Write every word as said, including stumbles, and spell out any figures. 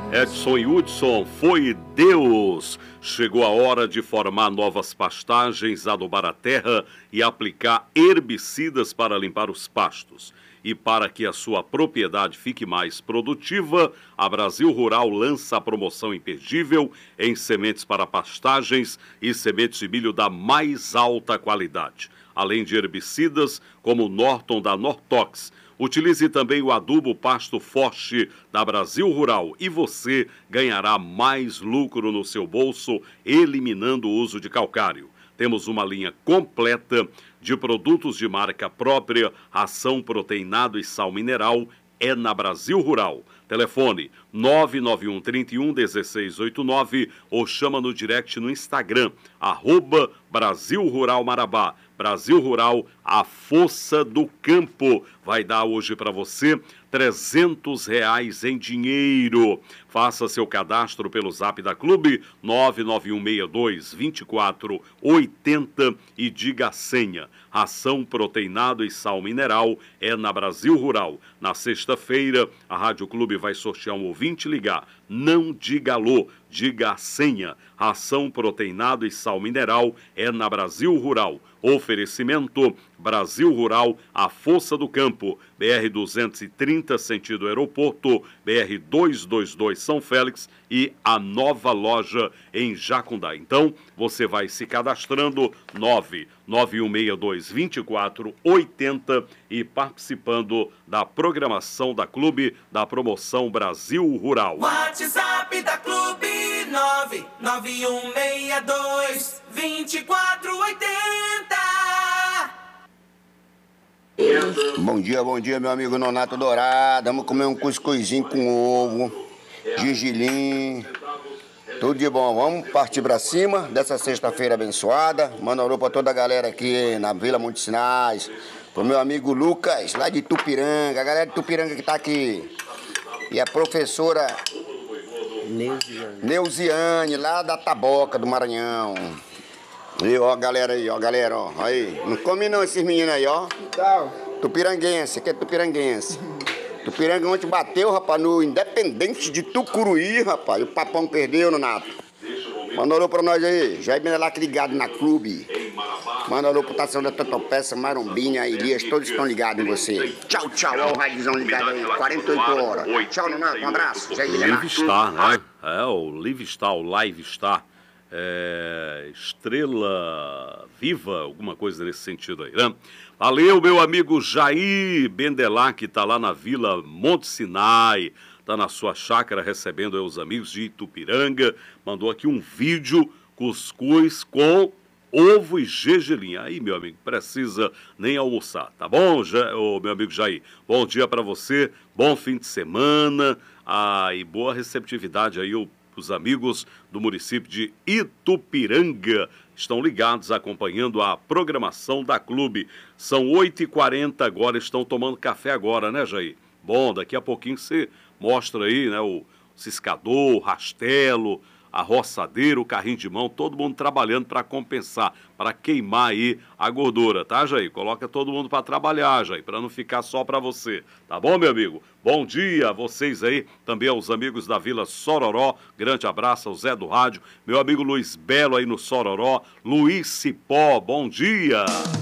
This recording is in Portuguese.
Edson e Hudson, foi Deus! Chegou a hora de formar novas pastagens, adubar a terra e aplicar herbicidas para limpar os pastos. E para que a sua propriedade fique mais produtiva, a Brasil Rural lança a promoção imperdível em sementes para pastagens e sementes de milho da mais alta qualidade. Além de herbicidas, como o Norton da Nortox. Utilize também o adubo Pasto Forte da Brasil Rural e você ganhará mais lucro no seu bolso, eliminando o uso de calcário. Temos uma linha completa de produtos de marca própria, ração, proteinado e sal mineral, é na Brasil Rural. Telefone nove nove um, trinta e um, dezesseis oitenta e nove ou chama no direct no Instagram, arroba Brasil Rural Marabá. Brasil Rural, a força do campo. Vai dar hoje para você trezentos reais em dinheiro. Faça seu cadastro pelo zap da Clube nove nove um seis dois, dois quatro oito zero e diga a senha. Ração, proteinado e sal mineral é na Brasil Rural. Na sexta-feira, a Rádio Clube vai sortear um ouvinte ligar. Não diga alô, diga a senha. Ração, proteinado e sal mineral é na Brasil Rural. Oferecimento Brasil Rural, a força do campo. B R duzentos e trinta, sentido aeroporto, B R duzentos e vinte e dois São Félix e a nova loja em Jacundá. Então, você vai se cadastrando nove nove um seis dois, dois quatro oito zero e participando da programação da Clube da promoção Brasil Rural. WhatsApp da Clube nove nove um seis dois, dois quatro oito zero. Bom dia, bom dia, meu amigo Nonato Dourado. Vamos comer um cuscuzinho com ovo, gergelim, tudo de bom. Vamos partir pra cima dessa sexta-feira abençoada. Manda um alô pra toda a galera aqui na Vila Montes Sinais, pro meu amigo Lucas, lá de Tupiranga, a galera de Tupiranga que tá aqui. E a professora Neuziane, Neuziane lá da Taboca do Maranhão. E ó, galera aí, ó, galera, ó, aí. Não come não esses meninos aí, ó. Tupiranguense, aqui é tupiranguense. Tupiranga ontem bateu, rapaz, no Independente de Tucuruí, rapaz. E o Papão perdeu, Nonato. Manda um alô pra nós aí. Já é lá que ligado na Clube. Manda um alô pro Tação da Totopeça, Marombinha, Elias, todos estão ligados em você. Tchau, tchau, ó o Radiozão ligado aí, quarenta e oito horas. Tchau, Nonato, um abraço. Já é Live Star, né? É, o Live Star, o Live Star. É, estrela viva, alguma coisa nesse sentido aí, né? Valeu, meu amigo Jair Bendelá, que tá lá na Vila Monte Sinai, tá na sua chácara recebendo aí os amigos de Itupiranga, mandou aqui um vídeo, cuscuz com ovo e gergelim. Aí, meu amigo, precisa nem almoçar, tá bom, oh, meu amigo Jair? Bom dia para você, bom fim de semana, ah, e boa receptividade aí, o os amigos do município de Itupiranga estão ligados, acompanhando a programação da Clube. São oito e quarenta agora, estão tomando café agora, né, Jair? Bom, daqui a pouquinho você mostra aí, né, o ciscador, o rastelo, a roçadeira, o carrinho de mão, todo mundo trabalhando para compensar, para queimar aí a gordura, tá, Jair? Coloca todo mundo para trabalhar, Jair, para não ficar só para você, tá bom, meu amigo? Bom dia a vocês aí, também aos amigos da Vila Sororó, grande abraço ao Zé do Rádio, meu amigo Luiz Belo aí no Sororó, Luiz Cipó, bom dia!